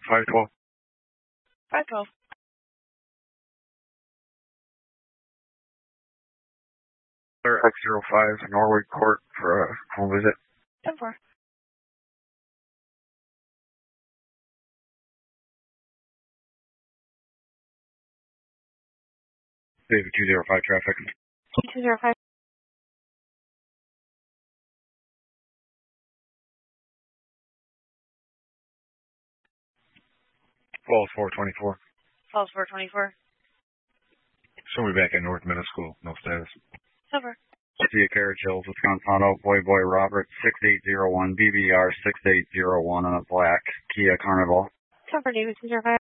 512. 512. X05 Norwood Court for a home visit. 10-4. David 205 traffic. 205. Falls 424. Falls 424. Show me back at North Middle School. No status. Over. City of Carriage Hills, Wisconsin Auto, Boy Robert 6801, BBR 6801 on a black Kia Carnival. Cover David 205.